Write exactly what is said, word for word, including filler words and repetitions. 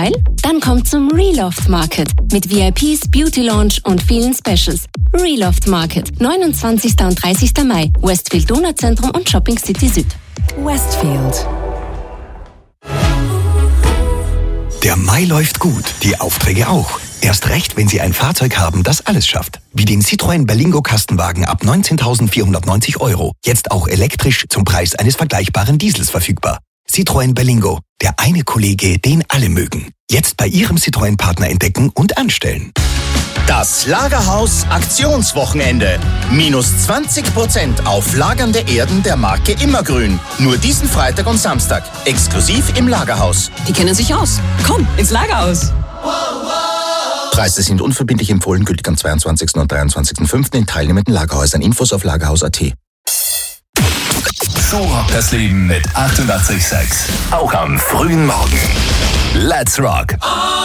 Weil? Dann kommt zum Reloft Market mit V I Ps, Beauty Lounge und vielen Specials. Reloft Market, neunundzwanzigsten und dreißigsten Mai, Westfield Donauzentrum und Shopping City Süd. Westfield. Der Mai läuft gut, die Aufträge auch. Erst recht, wenn Sie ein Fahrzeug haben, das alles schafft. Wie den Citroën Berlingo Kastenwagen ab neunzehntausendvierhundertneunzig Euro. Jetzt auch elektrisch zum Preis eines vergleichbaren Diesels verfügbar. Citroën Berlingo, der eine Kollege, den alle mögen. Jetzt bei Ihrem Citroën-Partner entdecken und anstellen. Das Lagerhaus Aktionswochenende. Minus zwanzig Prozent auf lagernde Erden der Marke Immergrün. Nur diesen Freitag und Samstag. Exklusiv im Lagerhaus. Die kennen sich aus. Komm, ins Lagerhaus. Preise sind unverbindlich empfohlen, gültig am zweiundzwanzigsten und dreiundzwanzigsten fünften in teilnehmenden Lagerhäusern. Infos auf lagerhaus punkt a t. So rockt das Leben mit achtundachtzig Komma sechs. Auch am frühen Morgen. Let's rock!